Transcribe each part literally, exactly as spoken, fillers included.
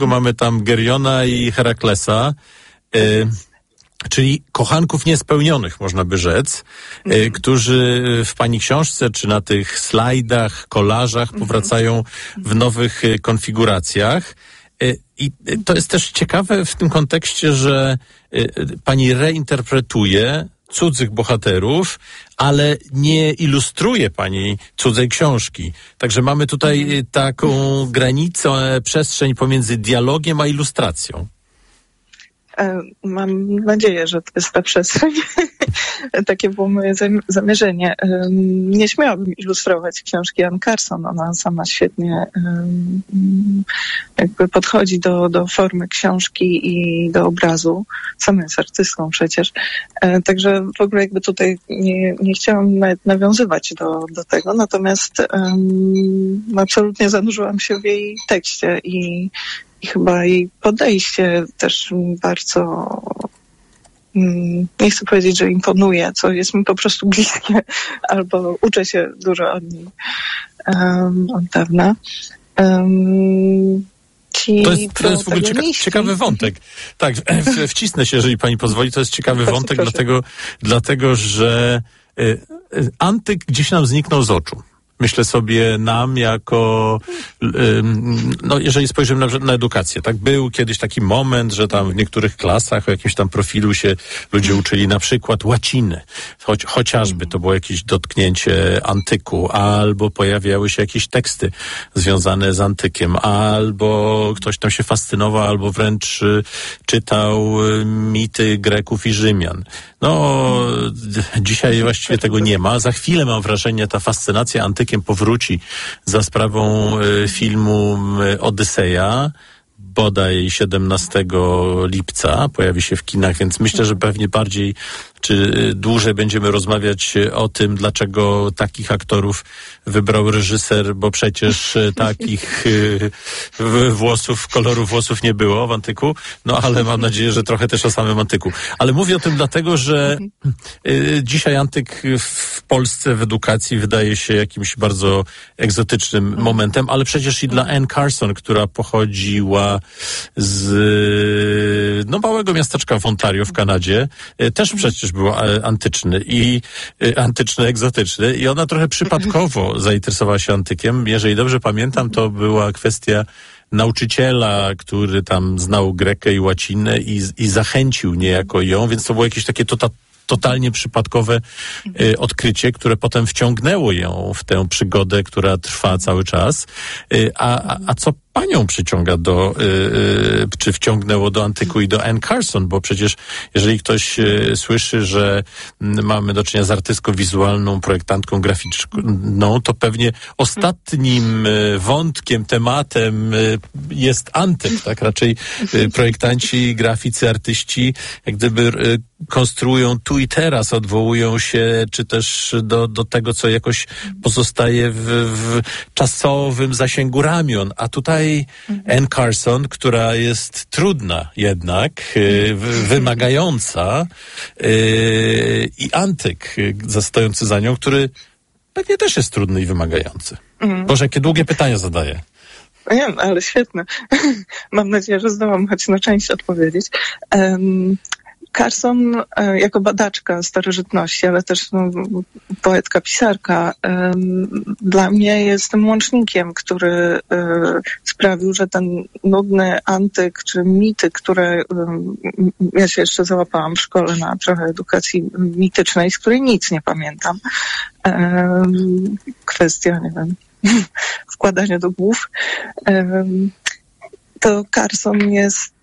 mamy tam Geriona i Heraklesa, y, czyli kochanków niespełnionych, można by rzec, mm. y, którzy w pani książce, czy na tych slajdach, kolażach mm. powracają w nowych y, konfiguracjach. Y, I to jest też ciekawe w tym kontekście, że y, pani reinterpretuje cudzych bohaterów, ale nie ilustruje pani cudzej książki. Także mamy tutaj mm. taką granicę, przestrzeń pomiędzy dialogiem a ilustracją. Mam nadzieję, że to jest ta przestrzeń. Takie było moje zamierzenie. Nie śmiałabym ilustrować książki Anne Carson. Ona sama świetnie jakby podchodzi do, do formy książki i do obrazu. Sama jest artystką przecież. Także w ogóle jakby tutaj nie, nie chciałam nawet nawiązywać do, do tego. Natomiast um, absolutnie zanurzyłam się w jej tekście i I chyba jej podejście też bardzo, nie chcę powiedzieć, że imponuje, co jest mi po prostu bliskie, albo uczę się dużo od niej um, od dawna. Um, ci to jest, to jest w ogóle cieka, ciekawy wątek. Tak, w, wcisnę się, jeżeli pani pozwoli, to jest ciekawy proszę, wątek, proszę. Dlatego, dlatego że y, y, antyk gdzieś nam zniknął z oczu. Myślę sobie nam jako, no jeżeli spojrzymy na, na edukację, tak, był kiedyś taki moment, że tam w niektórych klasach o jakimś tam profilu się ludzie uczyli na przykład łaciny, choć, chociażby to było jakieś dotknięcie antyku, albo pojawiały się jakieś teksty związane z antykiem, albo ktoś tam się fascynował, albo wręcz czytał mity Greków i Rzymian. No, dzisiaj właściwie tego nie ma. Za chwilę mam wrażenie, ta fascynacja antykiem powróci za sprawą y, filmu y, Odyseja. Bodaj siedemnastego lipca pojawi się w kinach, więc myślę, że pewnie bardziej czy dłużej będziemy rozmawiać o tym, dlaczego takich aktorów wybrał reżyser, bo przecież takich włosów, koloru włosów nie było w antyku. No ale mam nadzieję, że trochę też o samym antyku. Ale mówię o tym dlatego, że dzisiaj antyk w Polsce w edukacji wydaje się jakimś bardzo egzotycznym momentem, ale przecież i dla Anne Carson, która pochodziła z no, małego miasteczka w Ontario w Kanadzie, też przecież był antyczny i antyczny, egzotyczny i ona trochę przypadkowo zainteresowała się antykiem. Jeżeli dobrze pamiętam, to była kwestia nauczyciela, który tam znał grekę i łacinę i, i zachęcił niejako ją, więc to było jakieś takie tota, totalnie przypadkowe y, odkrycie, które potem wciągnęło ją w tę przygodę, która trwa cały czas. Y, a, a, a co panią przyciąga do, y, y, czy wciągnęło do antyku i do Anne Carson, bo przecież jeżeli ktoś y, słyszy, że y, mamy do czynienia z artystką wizualną, projektantką graficzną, to pewnie ostatnim y, wątkiem, tematem y, jest antyk, tak? Raczej y, projektanci, graficy, artyści jak gdyby y, konstruują tu i teraz, odwołują się czy też do, do tego, co jakoś pozostaje w, w czasowym zasięgu ramion, a tutaj Anne Carson, która jest trudna jednak, y, wymagająca y, i antyk y, stojący za nią, który pewnie też jest trudny i wymagający. Mm. Boże, jakie długie pytania zadaję. Nie, ale świetne. Mam nadzieję, że zdołam choć na część odpowiedzieć. Um, Carson e, jako badaczka starożytności, ale też no, poetka, pisarka, e, dla mnie jest tym łącznikiem, który e, sprawił, że ten nudny antyk czy mity, które e, ja się jeszcze załapałam w szkole na trochę edukacji mitycznej, z której nic nie pamiętam. E, kwestia, nie wiem, wkładania do głów. E, to Carson jest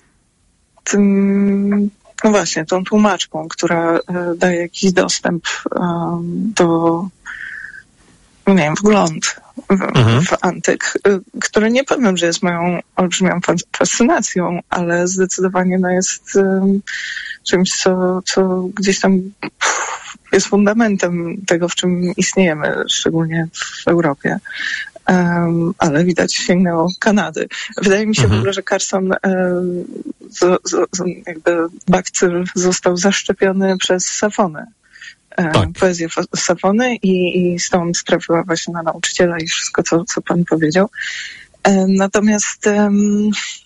tym, no właśnie, tą tłumaczką, która e, daje jakiś dostęp e, do, nie wiem, wgląd w, mhm. w antyk, e, który nie powiem, że jest moją olbrzymią fascynacją, ale zdecydowanie no, jest e, czymś, co, co gdzieś tam pff, jest fundamentem tego, w czym istniejemy, szczególnie w Europie. Um, ale widać sięgnęło Kanady. Wydaje mi się mhm. w ogóle, że Carson um, z, z, z, jakby bakcyl został zaszczepiony przez Safonę. Um, tak. Poezję Safony i, i stąd trafiła właśnie na nauczyciela i wszystko, co, co pan powiedział. Um, natomiast um,